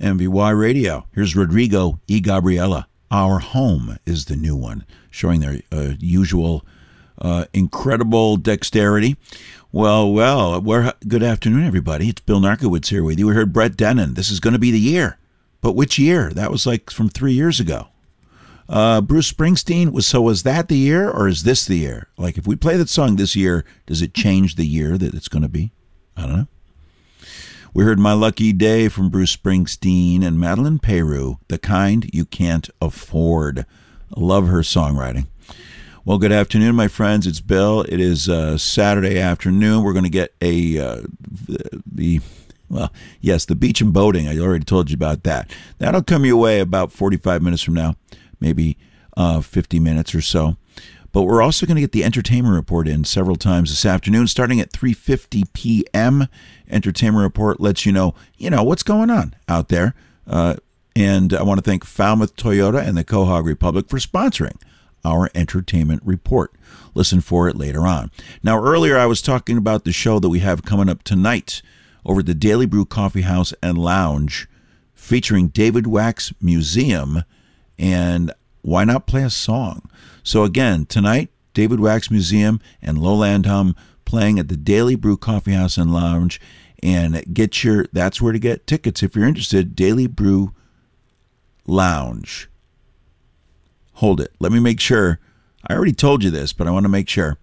MVY Radio. Here's Rodrigo y Gabriela. Our Home is the new one, showing their usual incredible dexterity. Well, good afternoon, everybody. It's Bill Narkowitz here with you. We heard Brett Dennen. This is going to be the year. But which year? That was like from 3 years ago. Bruce Springsteen, was that the year, or is this the year? Like, if we play that song this year, does it change the year that it's going to be? I don't know. We heard My Lucky Day from Bruce Springsteen and Madeline Peru, The Kind You Can't Afford. I love her songwriting. Well, good afternoon, my friends. It's Bill. It is Saturday afternoon. We're going to get the beach and boating. I already told you about that. That'll come your way about 45 minutes from now, maybe 50 minutes or so. But we're also going to get the entertainment report in several times this afternoon, starting at 3:50 p.m. Entertainment report lets you know what's going on out there. And I want to thank Falmouth Toyota and the Quahog Republic for sponsoring our entertainment report. Listen for it later on. Now, earlier I was talking about the show that we have coming up tonight over at the Daily Brew Coffee House and Lounge, featuring David Wax Museum, and why not play a song? So again, tonight, David Wax Museum and Lowland Hum playing at the Daily Brew Coffee House and Lounge, and that's where to get tickets if you're interested. Daily Brew Lounge. Hold it. Let me make sure. I already told you this, but I want to make sure.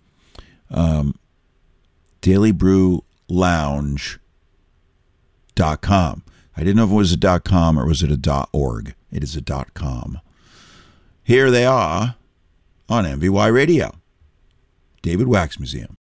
DailyBrewLounge.com. I didn't know if it was a .com or was it a .org. It is a .com. Here they are on MVY Radio. David Wax Museum.